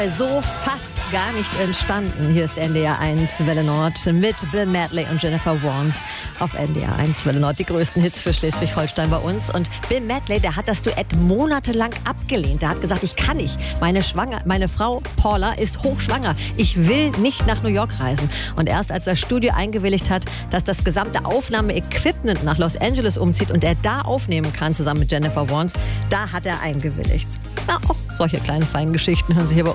So fast gar nicht entstanden. Hier ist NDR 1 Welle Nord mit Bill Medley und Jennifer Warnes auf NDR 1 Welle Nord. Die größten Hits für Schleswig-Holstein bei uns. Und Bill Medley, der hat das Duett monatelang abgelehnt. Der hat gesagt, ich kann nicht. Meine Frau Paula ist hochschwanger. Ich will nicht nach New York reisen. Und erst als das Studio eingewilligt hat, dass das gesamte Aufnahmeequipment nach Los Angeles umzieht und er da aufnehmen kann, zusammen mit Jennifer Warnes, da hat er eingewilligt. Ja, auch solche kleinen feinen Geschichten hören Sie hier bei